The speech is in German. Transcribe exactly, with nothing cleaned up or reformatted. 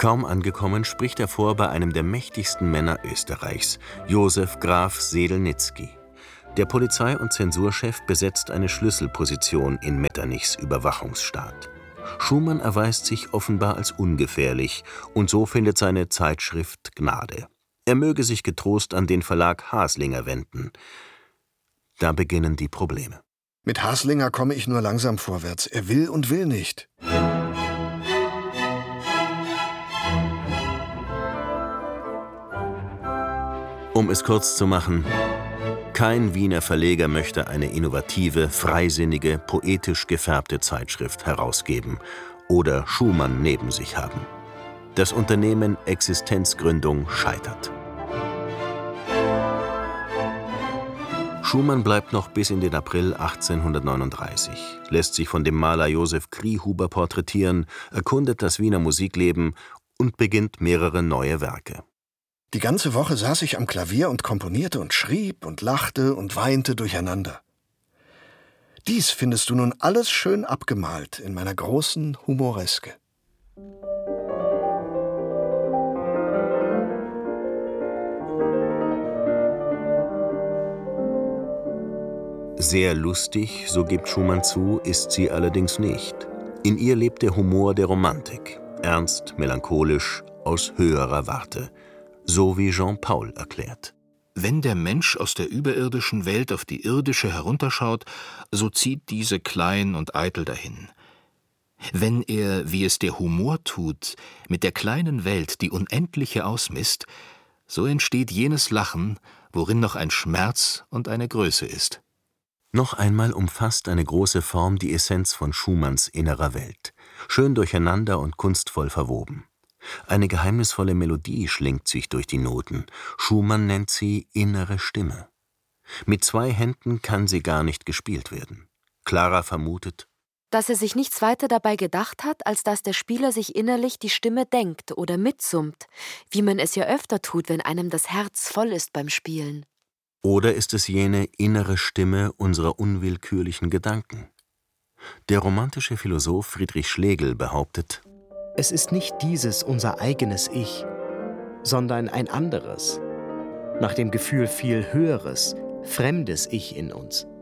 Kaum angekommen, spricht er vor bei einem der mächtigsten Männer Österreichs, Josef Graf Sedelnitzky. Der Polizei- und Zensurchef besetzt eine Schlüsselposition in Metternichs Überwachungsstaat. Schumann erweist sich offenbar als ungefährlich, und so findet seine Zeitschrift Gnade. Er möge sich getrost an den Verlag Haslinger wenden. Da beginnen die Probleme. Mit Haslinger komme ich nur langsam vorwärts. Er will und will nicht. Um es kurz zu machen, kein Wiener Verleger möchte eine innovative, freisinnige, poetisch gefärbte Zeitschrift herausgeben oder Schumann neben sich haben. Das Unternehmen Existenzgründung scheitert. Schumann bleibt noch bis in den April achtzehnhundertneununddreißig, lässt sich von dem Maler Josef Kriehuber porträtieren, erkundet das Wiener Musikleben und beginnt mehrere neue Werke. Die ganze Woche saß ich am Klavier und komponierte und schrieb und lachte und weinte durcheinander. Dies findest du nun alles schön abgemalt in meiner großen Humoreske. Sehr lustig, so gibt Schumann zu, ist sie allerdings nicht. In ihr lebt der Humor der Romantik, ernst, melancholisch, aus höherer Warte. So wie Jean Paul erklärt. Wenn der Mensch aus der überirdischen Welt auf die irdische herunterschaut, so zieht diese klein und eitel dahin. Wenn er, wie es der Humor tut, mit der kleinen Welt die unendliche ausmisst, so entsteht jenes Lachen, worin noch ein Schmerz und eine Größe ist. Noch einmal umfasst eine große Form die Essenz von Schumanns innerer Welt, schön durcheinander und kunstvoll verwoben. Eine geheimnisvolle Melodie schlingt sich durch die Noten. Schumann nennt sie innere Stimme. Mit zwei Händen kann sie gar nicht gespielt werden. Clara vermutet, dass er sich nichts weiter dabei gedacht hat, als dass der Spieler sich innerlich die Stimme denkt oder mitsummt, wie man es ja öfter tut, wenn einem das Herz voll ist beim Spielen. Oder ist es jene innere Stimme unserer unwillkürlichen Gedanken? Der romantische Philosoph Friedrich Schlegel behauptet, es ist nicht dieses unser eigenes Ich, sondern ein anderes, nach dem Gefühl viel höheres, fremdes Ich in uns.